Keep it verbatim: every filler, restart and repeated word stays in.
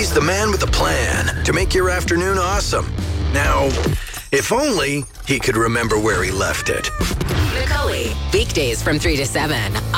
He's the man with a plan to make your afternoon awesome. Now, if only he could remember where he left it. Macaulay, weekdays from three to seven.